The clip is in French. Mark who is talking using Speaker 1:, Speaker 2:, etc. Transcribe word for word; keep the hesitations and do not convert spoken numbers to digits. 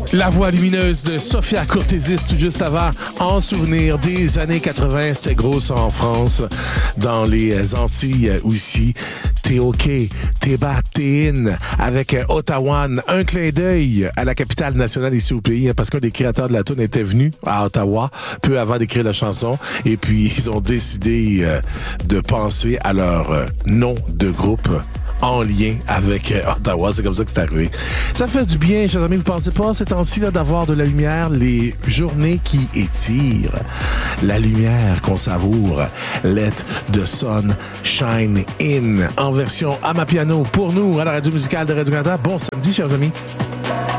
Speaker 1: La voix lumineuse de Sophia Cortésis, tout juste avant, en souvenir des années quatre-vingts. C'était gros ça en France, dans les Antilles aussi. T'es OK, t'es bas, t'es in, avec Ottawa. Un clin d'œil à la capitale nationale ici au pays, parce qu'un des créateurs de la tune était venu à Ottawa peu avant d'écrire la chanson. Et puis, ils ont décidé euh, de penser à leur euh, nom de groupe en lien avec euh, Ottawa. C'est comme ça que c'est arrivé. Ça fait du bien, chers amis. Vous pensez pas ces temps-ci là, d'avoir de la lumière, les journées qui étirent, la lumière qu'on savoure. Let the sun shine in en version Amapiano pour nous à la radio musicale de Radio-Canada. Bon samedi, chers amis.